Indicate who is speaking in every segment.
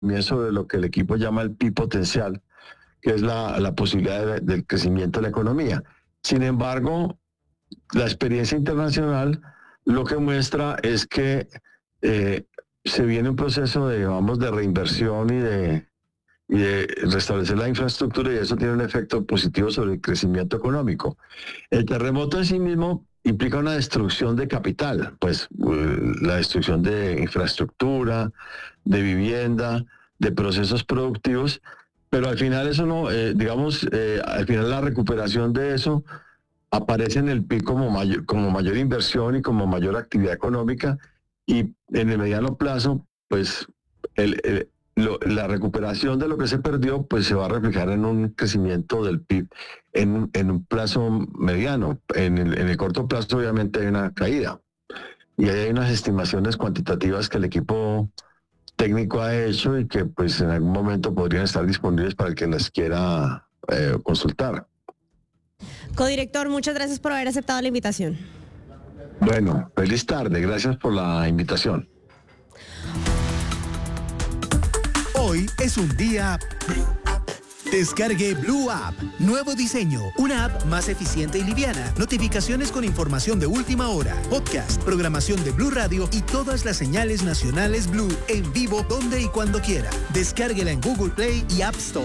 Speaker 1: también sobre lo que el equipo llama el PIB potencial, que es la posibilidad del crecimiento de la economía. Sin embargo, la experiencia internacional lo que muestra es que se viene un proceso de reinversión y de restablecer la infraestructura, y eso tiene un efecto positivo sobre el crecimiento económico. El terremoto en sí mismo implica una destrucción de capital, pues la destrucción de infraestructura, de vivienda, de procesos productivos, pero al final eso no, al final la recuperación de eso aparece en el PIB como mayor inversión y como mayor actividad económica, y en el mediano plazo, pues la recuperación de lo que se perdió pues se va a reflejar en un crecimiento del PIB en un plazo mediano. En el corto plazo obviamente hay una caída, y ahí hay unas estimaciones cuantitativas que el equipo técnico ha hecho y que pues en algún momento podrían estar disponibles para el que las quiera consultar.
Speaker 2: Codirector, muchas gracias por haber aceptado la invitación.
Speaker 1: Bueno, feliz tarde, gracias por la invitación.
Speaker 3: Hoy es un día... Descargue Blue App. Nuevo diseño. Una app más eficiente y liviana. Notificaciones con información de última hora. Podcast, programación de Blue Radio y todas las señales nacionales Blue en vivo donde y cuando quiera. Descárguela en Google Play y App Store.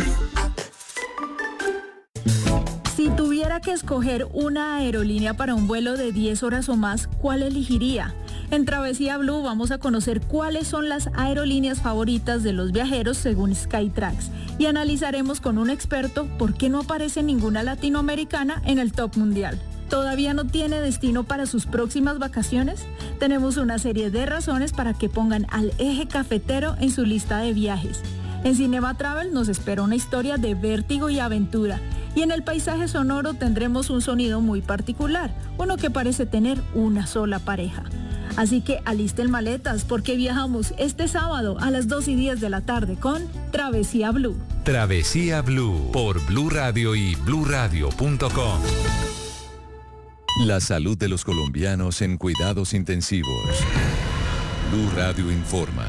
Speaker 4: Si tuviera que escoger una aerolínea para un vuelo de 10 horas o más, ¿cuál elegiría? En Travesía Blue vamos a conocer cuáles son las aerolíneas favoritas de los viajeros según Skytrax y analizaremos con un experto por qué no aparece ninguna latinoamericana en el top mundial. ¿Todavía no tiene destino para sus próximas vacaciones? Tenemos una serie de razones para que pongan al Eje Cafetero en su lista de viajes. En Cinema Travel nos espera una historia de vértigo y aventura. Y en el paisaje sonoro tendremos un sonido muy particular, uno que parece tener una sola pareja. Así que alisten maletas porque viajamos este sábado a las 2:10 de la tarde con Travesía Blue.
Speaker 5: Travesía Blue por Blue Radio y bluradio.com. La salud de los colombianos en cuidados intensivos. Blue Radio informa.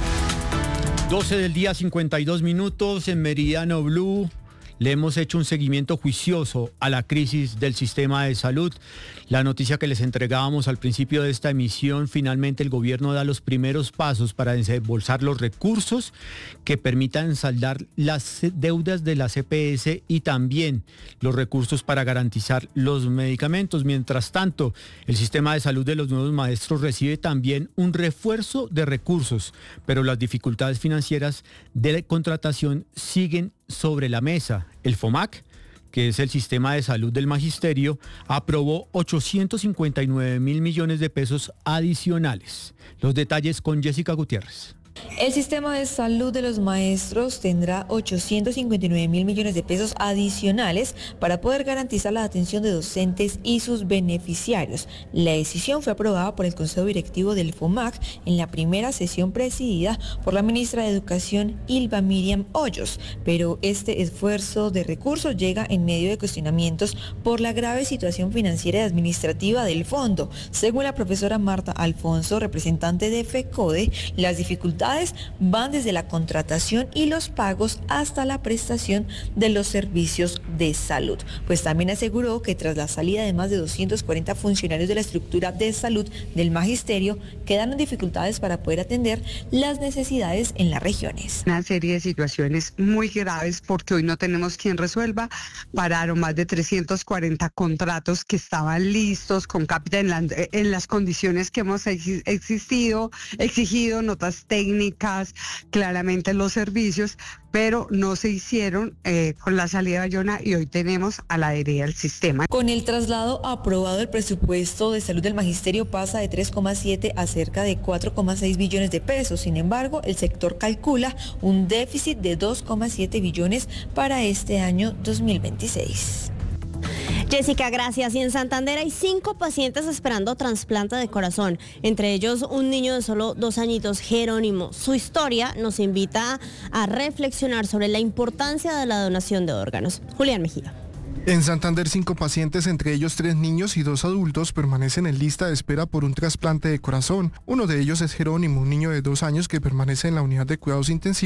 Speaker 6: 12 del día, 52 minutos en Meridiano Blue. Le hemos hecho un seguimiento juicioso a la crisis del sistema de salud. La noticia que les entregábamos al principio de esta emisión, finalmente el gobierno da los primeros pasos para desembolsar los recursos que permitan saldar las deudas de la CPS y también los recursos para garantizar los medicamentos. Mientras tanto, el sistema de salud de los nuevos maestros recibe también un refuerzo de recursos, pero las dificultades financieras de contratación siguen sobre la mesa. El FOMAC, que es el sistema de salud del magisterio, aprobó 859 mil millones de pesos adicionales. Los detalles con Jessica Gutiérrez.
Speaker 7: El sistema de salud de los maestros tendrá 859 mil millones de pesos adicionales para poder garantizar la atención de docentes y sus beneficiarios. La decisión fue aprobada por el Consejo Directivo del FOMAC en la primera sesión presidida por la ministra de Educación, Ylva Miriam Hoyos, pero este esfuerzo de recursos llega en medio de cuestionamientos por la grave situación financiera y administrativa del fondo. Según la profesora Marta Alfonso, representante de FECODE, las dificultades van desde la contratación y los pagos hasta la prestación de los servicios de salud. Pues también aseguró que tras la salida de más de 240 funcionarios de la estructura de salud del magisterio, quedaron dificultades para poder atender las necesidades en las regiones.
Speaker 8: Una serie de situaciones muy graves porque hoy no tenemos quien resuelva. Pararon más de 340 contratos que estaban listos con capital en las condiciones que hemos exigido, notas técnicas, claramente los servicios, pero no se hicieron con la salida de Bayona y hoy tenemos a la deriva del sistema.
Speaker 7: Con el traslado aprobado, el presupuesto de salud del magisterio pasa de 3,7 a cerca de 4,6 billones de pesos. Sin embargo, el sector calcula un déficit de 2,7 billones para este año 2026.
Speaker 2: Jessica, gracias. Y en Santander hay 5 pacientes esperando trasplante de corazón, entre ellos un niño de solo 2 añitos, Jerónimo. Su historia nos invita a reflexionar sobre la importancia de la donación de órganos. Julián Mejía.
Speaker 9: En Santander, 5 pacientes, entre ellos 3 niños y 2 adultos, permanecen en lista de espera por un trasplante de corazón. Uno de ellos es Jerónimo, un niño de 2 años que permanece en la unidad de cuidados intensivos